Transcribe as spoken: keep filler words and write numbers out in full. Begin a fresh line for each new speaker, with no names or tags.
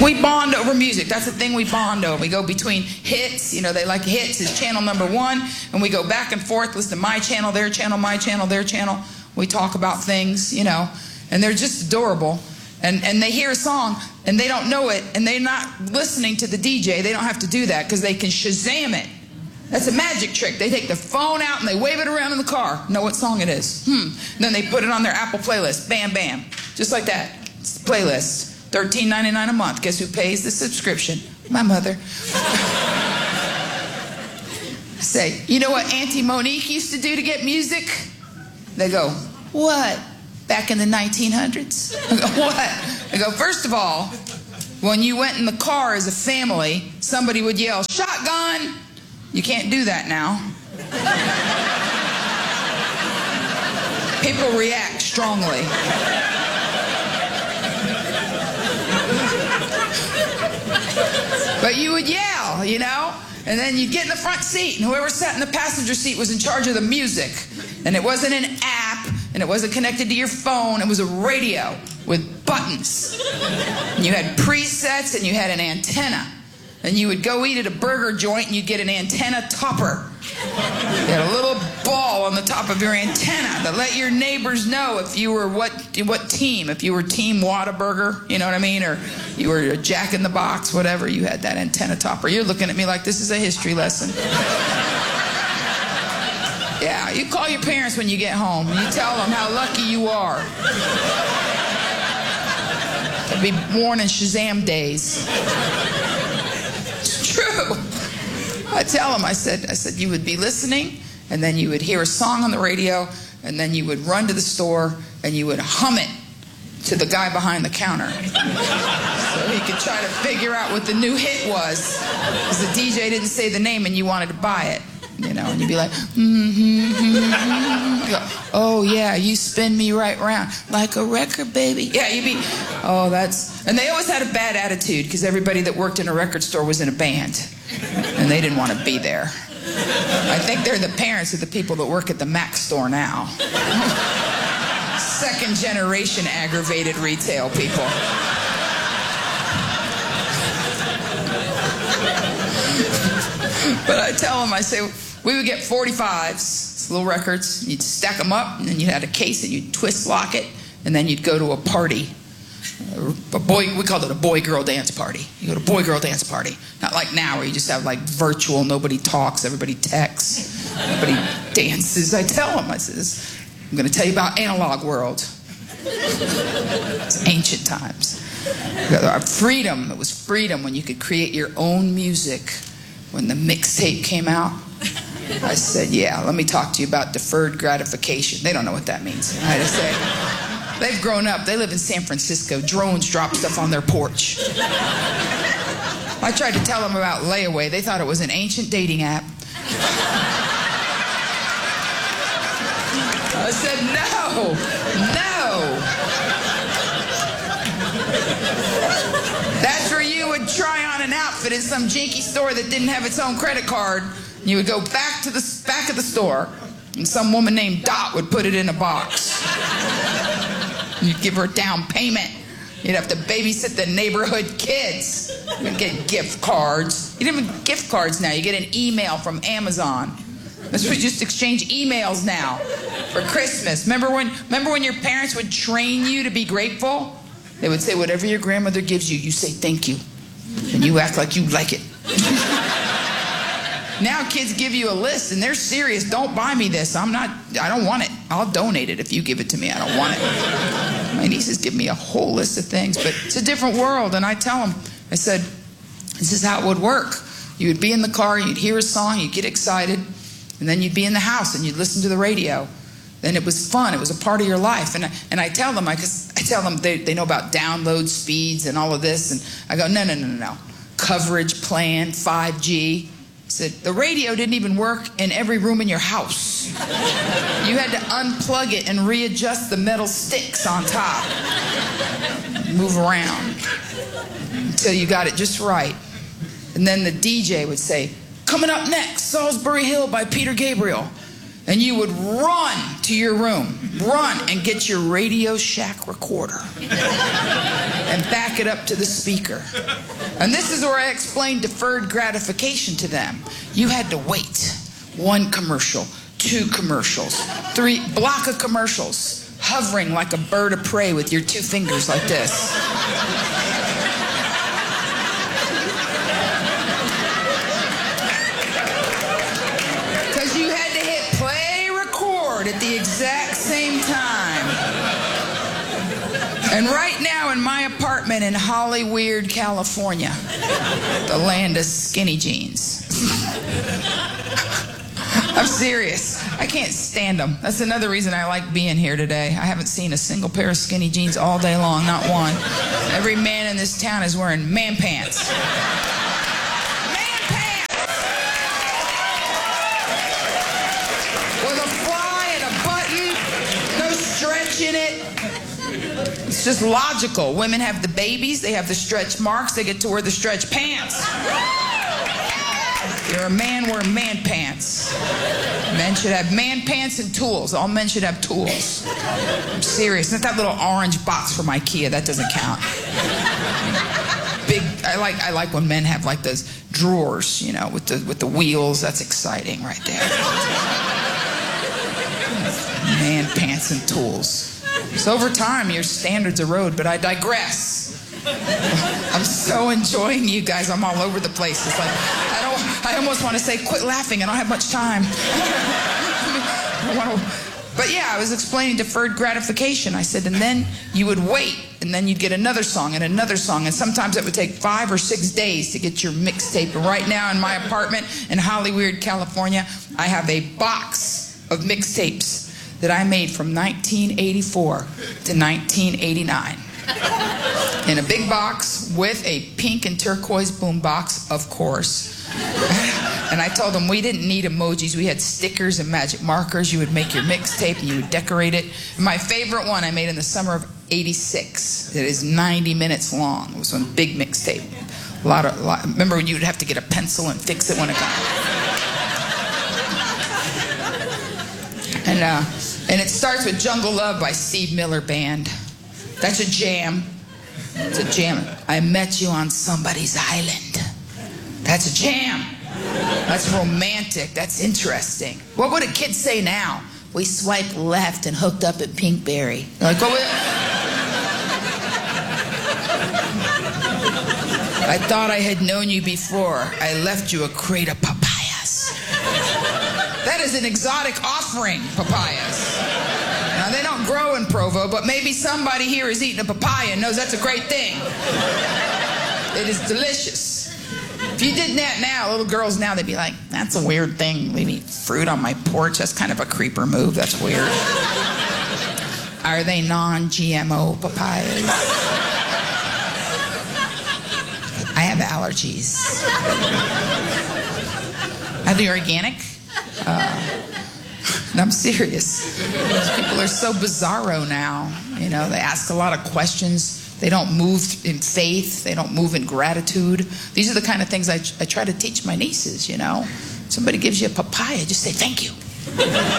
We bond over music. That's the thing we bond over. We go between hits. You know, they like hits is channel number one. And we go back and forth, listen to my channel, their channel, my channel, their channel. We talk about things, you know. And they're just adorable. And, and they hear a song, and they don't know it, and they're not listening to the D J. They don't have to do that because they can Shazam it. That's a magic trick. They take the phone out, and they wave it around in the car. Know what song it is. Hmm. And then they put it on their Apple playlist. Bam, bam. Just like that. It's the playlist. thirteen ninety-nine a month. Guess who pays the subscription? My mother. Say, you know what Auntie Monique used to do to get music? They go, what? Back in the nineteen hundreds? I go, what? I go, first of all, when you went in the car as a family, somebody would yell, shotgun. You can't do that now. People react strongly. But you would yell, you know? And then you'd get in the front seat, and whoever sat in the passenger seat was in charge of the music. And it wasn't an app, and it wasn't connected to your phone. It was a radio with buttons. And you had presets, and you had an antenna. And you would go eat at a burger joint, and you'd get an antenna topper. You had a little ball on the top of your antenna that let your neighbors know if you were what what team. If you were Team Whataburger, you know what I mean? Or you were a Jack in the Box, whatever. You had that antenna topper. You're looking at me like this is a history lesson. Yeah, you call your parents when you get home. And you tell them how lucky you are to be born in Shazam days. It's true. I tell them, I said, I said, you would be listening, and then you would hear a song on the radio, and then you would run to the store, and you would hum it to the guy behind the counter. So he could try to figure out what the new hit was, because the D J didn't say the name, and you wanted to buy it. You know, and you'd be like, mm-hmm, mm-hmm. You go, oh, yeah, you spin me right round. Like a record, baby. Yeah, you'd be, oh, that's... And they always had a bad attitude, because everybody that worked in a record store was in a band. And they didn't want to be there. I think they're the parents of the people that work at the Mac store now. Second generation aggravated retail people. But I tell them, I say, we would get forty-fives, little records. You'd stack them up, and then you'd have a case, and you'd twist lock it, and then you'd go to a party. A boy, we called it a boy-girl dance party. You go to a boy-girl dance party. Not like now where you just have like virtual, nobody talks, everybody texts, everybody dances. I tell them, I says, I'm going to tell you about analog world. It's ancient times. Our freedom, it was freedom when you could create your own music. When the mixtape came out, I said, yeah, let me talk to you about deferred gratification. They don't know what that means. I just say, they've grown up. They live in San Francisco. Drones drop stuff on their porch. I tried to tell them about Layaway. They thought it was an ancient dating app. I said, no, no. That's where you would try on an outfit in some jinky store that didn't have its own credit card. You would go back to the back of the store, and some woman named Dot would put it in a box. You'd give her a down payment. You'd have to babysit the neighborhood kids. You didn't get gift cards. You didn't even get gift cards now. You get an email from Amazon. That's what we just exchange emails now for Christmas. Remember when, remember when your parents would train you to be grateful? They would say, whatever your grandmother gives you, you say thank you. And you act like you like it. Now kids give you a list, and they're serious. Don't buy me this. I'm not, I don't want it. I'll donate it if you give it to me. I don't want it. My nieces give me a whole list of things, but it's a different world. And I tell them, I said, this is how it would work. You would be in the car, you'd hear a song, you'd get excited, and then you'd be in the house, and you'd listen to the radio. Then it was fun. It was a part of your life. And I, and I tell them, I, cause I tell them they, they know about download speeds and all of this. And I go, no, no, no, no, no. Coverage plan, five G. I said, the radio didn't even work in every room in your house. You had to unplug it and readjust the metal sticks on top. Move around until you got it just right. And then the D J would say, coming up next, Salisbury Hill by Peter Gabriel. and you would run to your room, run and get your Radio Shack recorder and back it up to the speaker. And this is where I explained deferred gratification to them. You had to wait. One commercial, two commercials, three, block of commercials, hovering like a bird of prey with your two fingers like this. Because you had to hit play, record at the exact same time. And right now in my apartment in Hollyweird, California, the land of skinny jeans. I'm serious. I can't stand them. That's another reason I like being here today. I haven't seen a single pair of skinny jeans all day long, not one. Every man in this town is wearing man pants. Man pants! With a fly and a button, no stretch in it. It's just logical. Women have the babies, they have the stretch marks, they get to wear the stretch pants. You're a man, wear man pants. Men should have man pants and tools. All men should have tools. I'm serious. Not that little orange box from IKEA. That doesn't count. Big. I like. I like when men have like those drawers, you know, with the with the wheels. That's exciting, right there. Man pants and tools. So over time, your standards erode. But I digress. I'm so enjoying you guys. I'm all over the place. It's like, I don't, I almost want to say, quit laughing. I don't have much time. I want to, but yeah, I was explaining deferred gratification. I said, and then you would wait, and then you'd get another song and another song, and sometimes it would take five or six days to get your mixtape. And right now in my apartment in Hollyweird, California, I have a box of mixtapes that I made from nineteen eighty-four to nineteen eighty-nine. In a big box with a pink and turquoise boom box, of course. And I told them we didn't need emojis. We had stickers and magic markers. You would make your mixtape and you would decorate it. And my favorite one I made in the summer of eighty-six. It is ninety minutes long. It was one big mixtape. A lot of, a lot, remember when you would have to get a pencil and fix it when it got... And, uh, and it starts with Jungle Love by Steve Miller Band. That's a jam. It's a jam. I met you on somebody's island. That's a jam. That's romantic. That's interesting. What would a kid say now? We swiped left and hooked up at Pinkberry. Like, what would... I thought I had known you before. I left you a crate of papayas. That is an exotic offering, papayas. Now, they don't grow in Provo, but maybe somebody here has eaten a papaya and knows that's a great thing. It is delicious. If you did that now, little girls now, they'd be like, that's a weird thing. Leave eat fruit on my porch. That's kind of a creeper move. That's weird. Are they non-G M O papayas? I have allergies. Are they organic? Uh, and I'm serious. People are so bizarro now. You know, they ask a lot of questions. They don't move in faith. They don't move in gratitude. These are the kind of things I, I try to teach my nieces, you know. Somebody gives you a papaya, just say thank you.